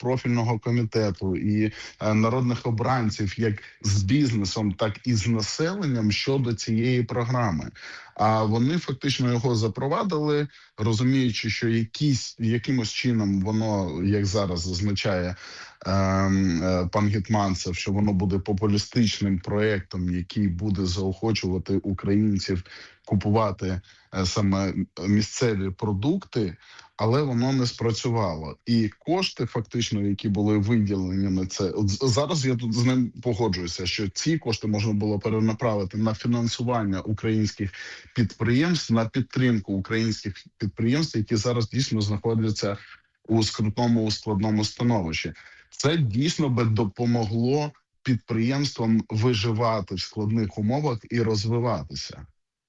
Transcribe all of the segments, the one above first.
профільного комітету і народних обранців, як з бізнесом, так і з населенням щодо цієї програми. А вони фактично його запровадили, розуміючи, що якимось чином воно, як зараз зазначає пан Гетманцев, що воно буде популістичним проєктом, який буде заохочувати українців купувати саме місцеві продукти, але воно не спрацювало. І кошти, фактично, які були виділені на це, зараз я тут з ним погоджуюся, що ці кошти можна було перенаправити на фінансування українських підприємств, на підтримку українських підприємств, які зараз дійсно знаходяться у скрутному становищі. Це дійсно би допомогло підприємствам виживати в складних умовах і розвиватися.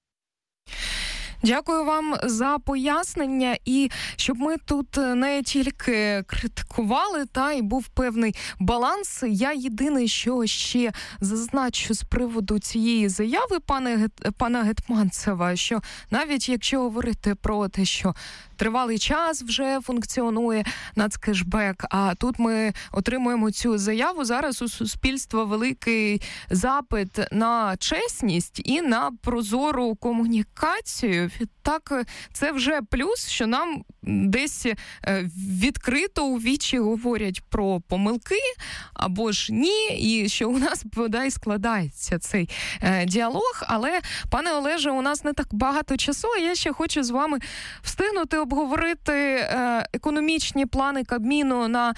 Дякую вам за пояснення, і щоб ми тут не тільки критикували, і був певний баланс. Я єдине, що ще зазначу з приводу цієї заяви пана Гетманцева, що навіть якщо говорити про те, що тривалий час вже функціонує нацкешбек, а тут ми отримуємо цю заяву. Зараз у суспільства великий запит на чесність і на прозору комунікацію. Так, це вже плюс, що нам десь відкрито у вічі говорять про помилки або ж ні, і що у нас, бодай, складається цей діалог. Але, пане Олеже, у нас не так багато часу, а я ще хочу з вами встигнути обговорити економічні плани Кабміну на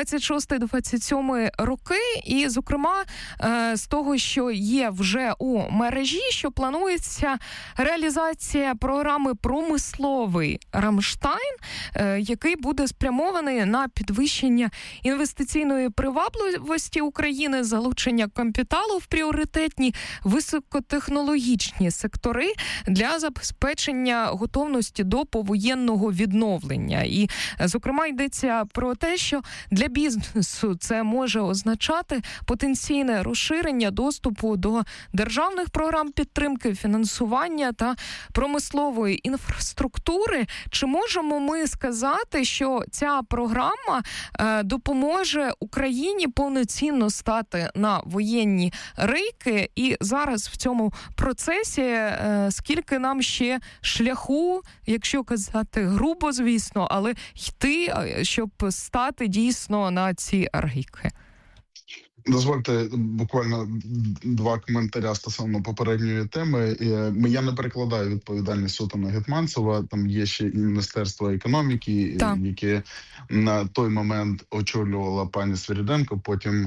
26-27 роки. І, зокрема, з того, що є вже у мережі, що планується реалізація програми «Промисловий Рамштайн», який буде спрямований на підвищення інвестиційної привабливості України, залучення капіталу в пріоритетні високотехнологічні сектори для забезпечення готовності до повоєнного відновлення. І, зокрема, йдеться про те, що для бізнесу це може означати потенційне розширення доступу до державних програм підтримки, фінансування та промислової інфраструктури. Чи можемо ми сказати, що ця програма допоможе Україні повноцінно стати на воєнні рейки? І зараз в цьому процесі скільки нам ще шляху, якщо казати грубо, звісно, але йти, щоб стати дійсно на ці рейки? Дозвольте буквально два коментаря стосовно попередньої теми. Я не перекладаю відповідальність суто на Гетманцева. Там є ще і Міністерство економіки, яке на той момент очолювала пані Свириденко, потім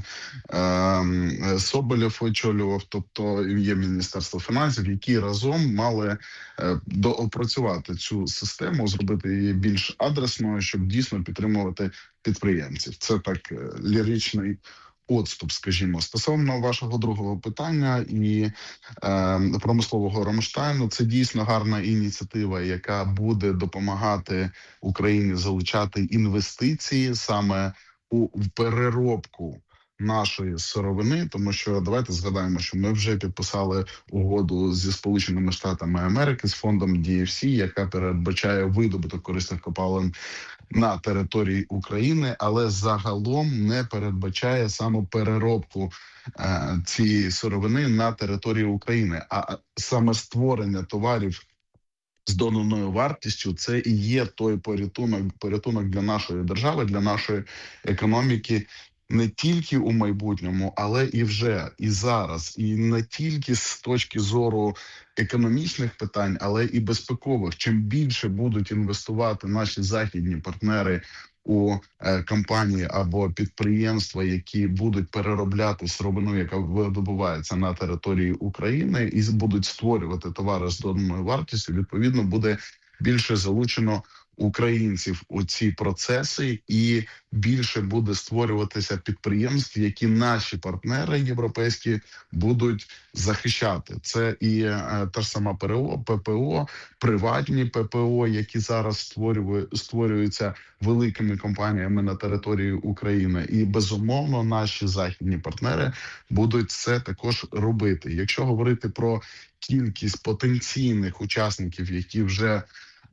Соболєв очолював, тобто є Міністерство фінансів, які разом мали доопрацювати цю систему, зробити її більш адресною, щоб дійсно підтримувати підприємців. Це так ліричний отступ, скажімо. Стосовно вашого другого питання і промислового Рамштайну, це дійсно гарна ініціатива, яка буде допомагати Україні залучати інвестиції саме у переробку нашої сировини, тому що давайте згадаємо, що ми вже підписали угоду зі Сполученими Штатами Америки з фондом DFC, яка передбачає видобуток корисних копалин на території України, але загалом не передбачає самопереробку цієї сировини на території України. А саме створення товарів з доданою вартістю – це і є той порятунок для нашої держави, для нашої економіки, не тільки у майбутньому, але і вже, і зараз. І не тільки з точки зору економічних питань, але і безпекових. Чим більше будуть інвестувати наші західні партнери у компанії або підприємства, які будуть переробляти сировину, яка видобувається на території України, і будуть створювати товари з доданою вартістю, відповідно, буде більше залучено українців у ці процеси, і більше буде створюватися підприємств, які наші партнери європейські будуть захищати. Це і та ж сама ППО, приватні ППО, які зараз створюються великими компаніями на території України. І, безумовно, наші західні партнери будуть це також робити. Якщо говорити про кількість потенційних учасників, які вже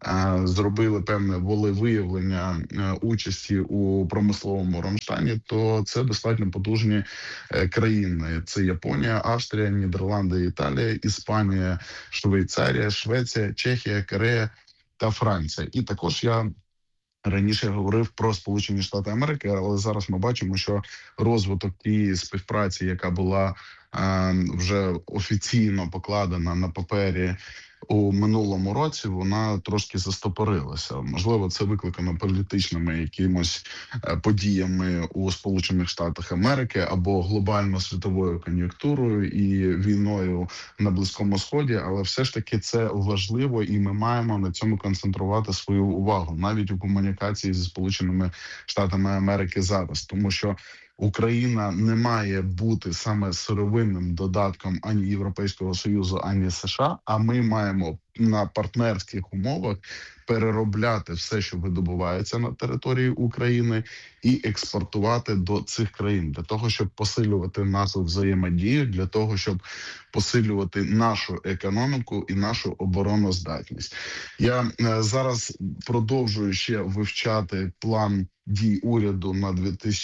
зробили певне волевиявлення участі у промисловому Рамштайні, то це достатньо потужні країни. Це Японія, Австрія, Нідерланди, Італія, Іспанія, Швейцарія, Швеція, Чехія, Корея та Франція. І також я раніше говорив про Сполучені Штати Америки, але зараз ми бачимо, що розвиток тієї співпраці, яка була вже офіційно покладена на папері у минулому році, вона трошки застопорилася. Можливо, це викликано політичними якимось подіями у Сполучених Штатах Америки або глобально-світовою кон'юнктурою і війною на Близькому Сході, але все ж таки це важливо, і ми маємо на цьому концентрувати свою увагу, навіть у комунікації зі Сполученими Штатами Америки зараз, тому що Україна не має бути саме сировинним додатком ані Європейського Союзу, ані США, а ми маємо на партнерських умовах переробляти все, що видобувається на території України, і експортувати до цих країн для того, щоб посилювати нашу взаємодію, для того, щоб посилювати нашу економіку і нашу обороноздатність. Я зараз продовжую ще вивчати план дій уряду на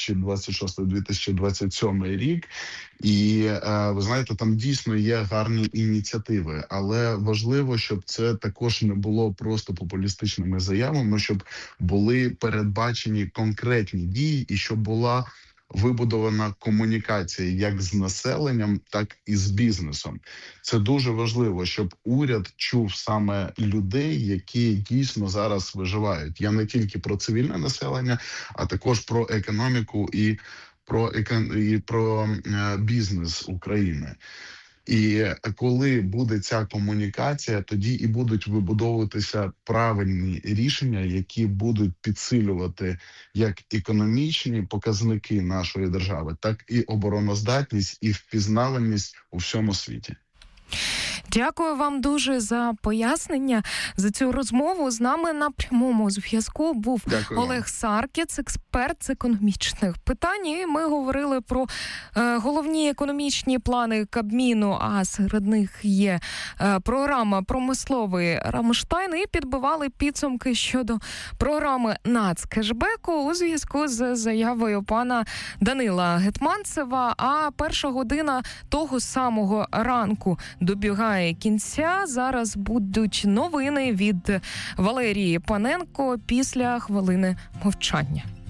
2026-2027 рік. І ви знаєте, там дійсно є гарні ініціативи, але важливо, щоб це також не було просто популістичними заявами, щоб були передбачені конкретні дії і щоб була вибудована комунікація як з населенням, так і з бізнесом. Це дуже важливо, щоб уряд чув саме людей, які дійсно зараз виживають. Я не тільки про цивільне населення, а також про економіку і про бізнес України. І коли буде ця комунікація, тоді і будуть вибудовуватися правильні рішення, які будуть підсилювати як економічні показники нашої держави, так і обороноздатність і впізнаваність у всьому світі. Дякую вам дуже за пояснення, за цю розмову. З нами на прямому зв'язку був Олег Саркіц, експерт з економічних питань. І ми говорили про головні економічні плани Кабміну, а серед них є програма промисловий Рамштайн, і підбивали підсумки щодо програми нацкешбеку у зв'язку з заявою пана Данила Гетманцева. А перша година того самого ранку добігає кінця. Зараз будуть новини від Валерії Паненко після хвилини мовчання.